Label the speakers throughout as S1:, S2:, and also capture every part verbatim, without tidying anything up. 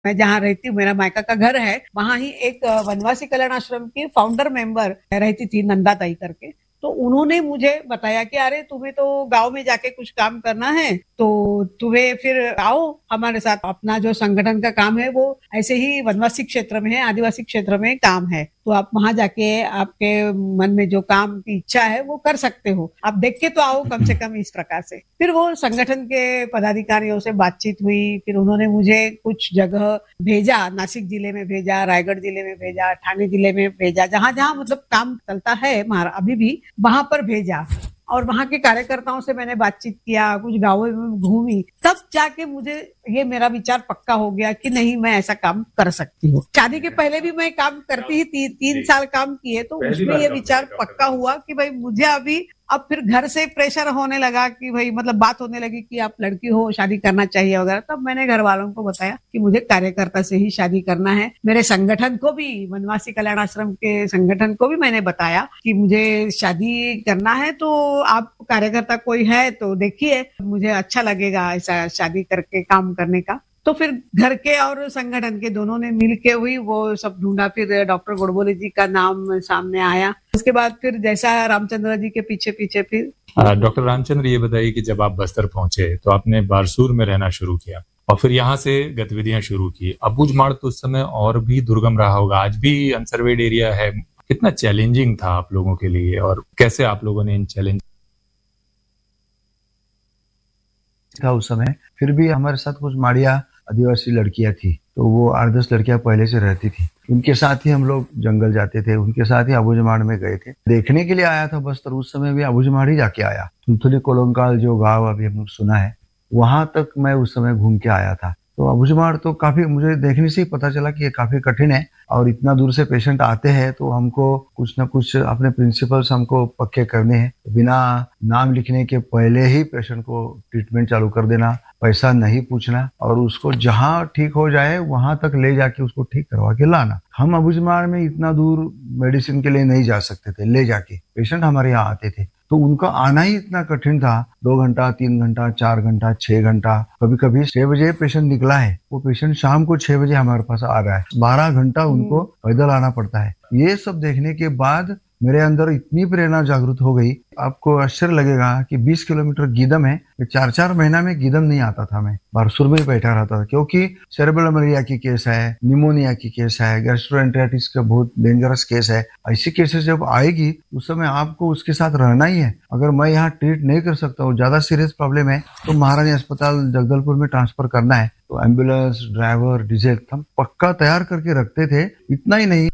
S1: मैं जहाँ रहती हूँ, मेरा मायका का घर है, वहां ही एक वनवासी कल्याण आश्रम की फाउंडर मेंबर रहती थी, नंदा ताई करके। तो उन्होंने मुझे बताया कि अरे तुम्हें तो गांव में जाके कुछ काम करना है, तो तुम्हें फिर आओ हमारे साथ। अपना जो संगठन का काम है वो ऐसे ही वनवासी क्षेत्र में है, आदिवासी क्षेत्र में काम है, तो आप वहां जाके आपके मन में जो काम की इच्छा है वो कर सकते हो, आप देख के तो आओ कम से कम, इस प्रकार से। फिर वो संगठन के पदाधिकारियों से बातचीत हुई, फिर उन्होंने मुझे कुछ जगह भेजा, नासिक जिले में भेजा, रायगढ़ जिले में भेजा, ठाणे जिले में भेजा, जहां जहां मतलब काम चलता है हमारा अभी भी, वहां पर भेजा। और वहां के कार्यकर्ताओं से मैंने बातचीत किया, कुछ गांवों में घूमी, तब जाके मुझे ये मेरा विचार पक्का हो गया कि नहीं, मैं ऐसा काम कर सकती हूँ। शादी के पहले भी मैं काम करती ही थी, तीन साल काम किए, तो उसमें ये विचार पक्का हुआ कि भाई मुझे अभी अब फिर घर से प्रेशर होने लगा कि भाई मतलब बात होने लगी कि आप लड़की हो, शादी करना चाहिए वगैरह। तब मैंने घर वालों को बताया कि मुझे कार्यकर्ता से ही शादी करना है। मेरे संगठन को भी, वनवासी कल्याण आश्रम के संगठन को भी मैंने बताया कि मुझे शादी करना है, तो आप कार्यकर्ता कोई है तो देखिए, मुझे अच्छा लगेगा ऐसा शादी करके काम करने का। तो फिर घर के और संगठन के दोनों ने मिल के हुई वो सब ढूंढा, फिर डॉक्टर गोडबोले जी का नाम सामने आया। उसके बाद फिर जैसा रामचंद्र जी के पीछे पीछे फिर।
S2: डॉक्टर रामचंद्र, ये बताइए कि जब आप बस्तर पहुंचे तो आपने बारसूर में रहना शुरू किया और फिर यहाँ से गतिविधियां शुरू की। अबूझमाड़ तो उस समय और भी दुर्गम रहा होगा, आज भी अनसर्वेड एरिया है। कितना चैलेंजिंग था आप लोगों के लिए और कैसे आप लोगों ने इन चैलेंज
S3: था उस समय? फिर भी हमारे साथ कुछ माड़िया आदिवासी लड़कियां थी, तो वो आठ दस लड़कियां पहले से रहती थी, उनके साथ ही हम लोग जंगल जाते थे, उनके साथ ही अबूझमाड़ में गए थे। देखने के लिए आया था बस्तर, उस समय भी अबूझमाड़ ही जाके आया। तुलथुली कोलंकाल जो गांव अभी हम लोग सुना है, वहां तक मैं उस समय घूम के आया था। तो अबूझमाड़ तो काफी, मुझे देखने से ही पता चला कि ये काफी कठिन है और इतना दूर से पेशेंट आते हैं, तो हमको कुछ ना कुछ अपने प्रिंसिपल्स हमको पक्के करने हैं। बिना नाम लिखने के पहले ही पेशेंट को ट्रीटमेंट चालू कर देना, पैसा नहीं पूछना और उसको जहां ठीक हो जाए वहां तक ले जाके उसको ठीक करवा के लाना। हम अबूझमाड़ में इतना दूर मेडिसिन के लिए नहीं जा सकते थे ले जाके, पेशेंट हमारे यहाँ आते थे, तो उनका आना ही इतना कठिन था। दो घंटा, तीन घंटा, चार घंटा, छह घंटा, कभी कभी छह बजे पेशेंट निकला है, वो पेशेंट शाम को छह बजे हमारे पास आ रहा है। बारह घंटा उनको पैदल आना पड़ता है। ये सब देखने के बाद मेरे अंदर इतनी प्रेरणा जागृत हो गई, आपको आश्चर्य लगेगा कि बीस किलोमीटर गीदम है, चार चार महीना में गीदम नहीं आता था, मैं बारसूर में ही बैठा रहता था, क्योंकि सेरेब्रल मलेरिया की केस है, निमोनिया की केस है, गैस्ट्रोएंटेराइटिस का बहुत डेंजरस केस है। ऐसी केसेस जब आएगी उस समय आपको उसके साथ रहना ही है। अगर मैं यहाँ ट्रीट नहीं कर सकता हूँ, ज्यादा सीरियस प्रॉब्लम है, तो महारानी अस्पताल जगदलपुर में ट्रांसफर करना है, तो एम्बुलेंस, ड्राइवर, डीजल हम पक्का तैयार करके रखते थे। इतना ही नहीं,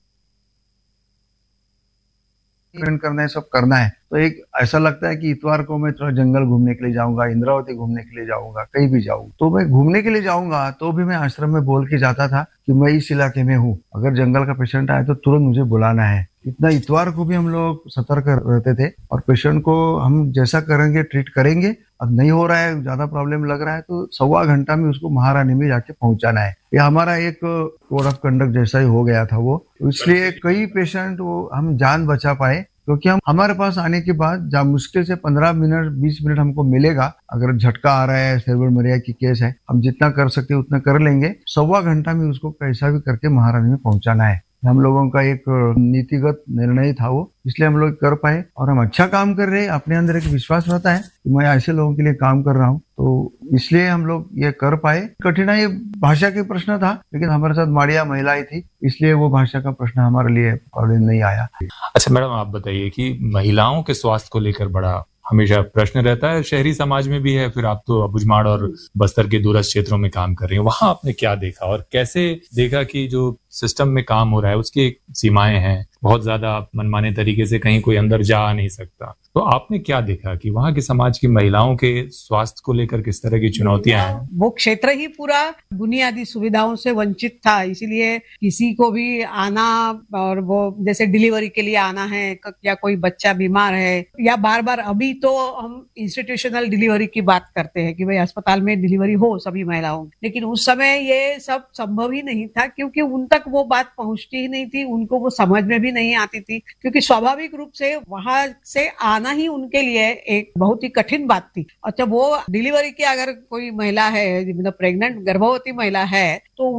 S3: करना है, सब करना है। तो एक ऐसा लगता है कि इतवार को मैं थोड़ा जंगल घूमने के लिए जाऊंगा, इंद्रावती घूमने के लिए जाऊंगा, कहीं भी जाऊं, तो मैं घूमने के लिए जाऊंगा तो भी मैं आश्रम में बोल के जाता था कि मैं इस इलाके में हूँ, अगर जंगल का पेशेंट आए तो तुरंत मुझे बुलाना है। इतना इतवार को भी हम लोग सतर्क रहते थे और पेशेंट को हम जैसा करेंगे ट्रीट करेंगे। अब नहीं हो रहा है, ज्यादा प्रॉब्लम लग रहा है, तो सवा घंटा में उसको महारानी में जाके पहुंचाना है। ये हमारा एक कोड ऑफ कंडक्ट जैसा ही हो गया था वो, इसलिए कई पेशेंट वो हम जान बचा पाए, क्योंकि हम हमारे पास आने के बाद जब मुश्किल से पंद्रह मिनट बीस मिनट हमको मिलेगा, अगर झटका आ रहा है, सेरेब्रल मलेरिया की केस है, हम जितना कर सकते हैं उतना कर लेंगे। सवा घंटा में उसको कैसा भी करके महारानी में पहुंचाना है। हम लोगों का एक नीतिगत निर्णय था वो, इसलिए हम लोग कर पाए और हम अच्छा काम कर रहे हैं। अपने अंदर एक विश्वास रहता है कि मैं ऐसे लोगों के लिए काम कर रहा हूँ, तो इसलिए हम लोग ये कर पाए। कठिनाई भाषा के प्रश्न था, लेकिन हमारे साथ माड़िया महिलाएं थी, इसलिए वो भाषा का प्रश्न हमारे लिए प्रॉब्लम नहीं आया।
S2: अच्छा मैडम, आप बताइए कि महिलाओं के स्वास्थ्य को लेकर बड़ा हमेशा प्रश्न रहता है, शहरी समाज में भी है, फिर आप तो अबूझमाड़ और बस्तर के दूरस्थ क्षेत्रों में काम कर रही हैं, वहां आपने क्या देखा और कैसे देखा कि जो सिस्टम में काम हो रहा है उसकी एक सीमाएं हैं, बहुत ज्यादा मनमाने तरीके से कहीं कोई अंदर जा नहीं सकता, तो आपने क्या देखा कि वहां के समाज की महिलाओं के स्वास्थ्य को लेकर किस तरह की चुनौतियां हैं?
S1: वो क्षेत्र ही पूरा बुनियादी सुविधाओं से वंचित था, इसीलिए किसी को भी आना और वो जैसे डिलीवरी के लिए आना है या कोई बच्चा बीमार है या बार बार, अभी तो हम इंस्टीट्यूशनल डिलीवरी की बात करते हैं कि भाई अस्पताल में डिलीवरी हो सभी महिलाओं, लेकिन उस समय ये सब संभव ही नहीं था, क्योंकि उन तक वो बात पहुंचती ही नहीं थी, उनको वो समझ में भी भी नहीं आती थी, क्योंकि स्वाभाविक रूप से वहां से आना ही उनके लिए एक बहुत ही कठिन बात थी। और जब वो डिलीवरी की अगर कोई महिला है, मतलब प्रेग्नेंट गर्भवती महिला है, तो